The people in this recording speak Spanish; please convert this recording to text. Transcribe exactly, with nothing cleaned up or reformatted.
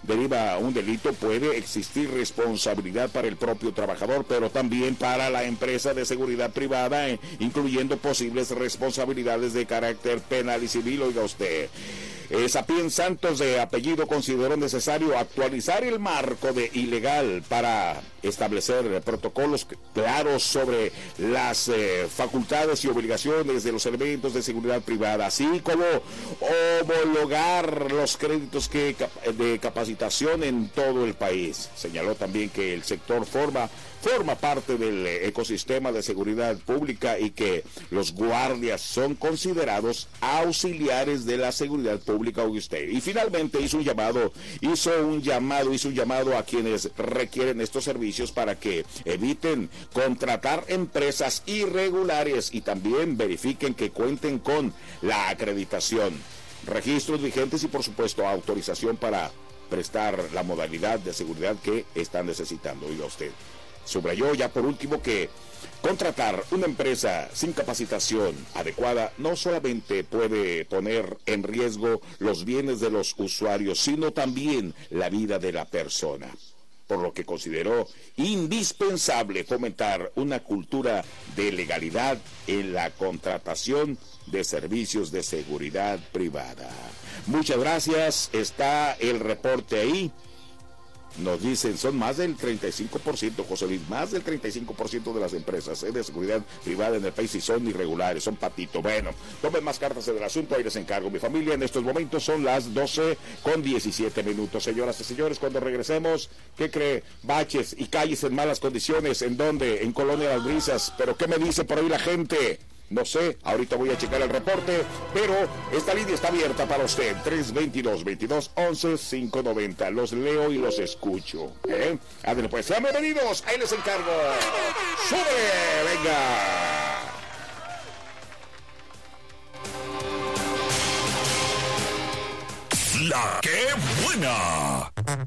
deriva un delito, puede existir responsabilidad para el propio trabajador, pero también para la empresa de seguridad privada, eh, incluyendo posibles responsabilidades de carácter penal y civil. Oiga usted, eh, Sapien Santos, de apellido, consideró necesario actualizar el marco de ilegal para establecer protocolos claros sobre las eh, facultades y obligaciones de los elementos de seguridad privada, así como homologar los créditos que, de capacitación en todo el país. Señaló también que el sector forma forma parte del ecosistema de seguridad pública y que los guardias son considerados auxiliares de la seguridad pública. Usted. Y finalmente hizo un llamado, hizo un llamado, hizo un llamado a quienes requieren estos servicios para que eviten contratar empresas irregulares y también verifiquen que cuenten con la acreditación, registros vigentes y por supuesto autorización para prestar la modalidad de seguridad que están necesitando. Oiga usted. Subrayó ya por último que contratar una empresa sin capacitación adecuada no solamente puede poner en riesgo los bienes de los usuarios, sino también la vida de la persona. Por lo que consideró indispensable fomentar una cultura de legalidad en la contratación de servicios de seguridad privada. Muchas gracias, está el reporte ahí. Nos dicen, son más del treinta y cinco por ciento, José Luis, más del treinta y cinco por ciento de las empresas eh, de seguridad privada en el país y son irregulares, son patito. Bueno, tomen más cartas en el asunto, ahí les encargo. Mi familia, en estos momentos son las doce con diecisiete minutos. Señoras y señores, cuando regresemos, ¿qué cree? Baches y calles en malas condiciones, ¿en dónde? En Colonia Las Brisas. ¿Pero qué me dice por ahí la gente? No sé, ahorita voy a checar el reporte, pero esta línea está abierta para usted, tres veintidós, veintidós once, quinientos noventa. Los leo y los escucho. ¿eh? Ándale pues, sean bienvenidos, ahí les encargo. ¡Sube! ¡Venga! La que buena.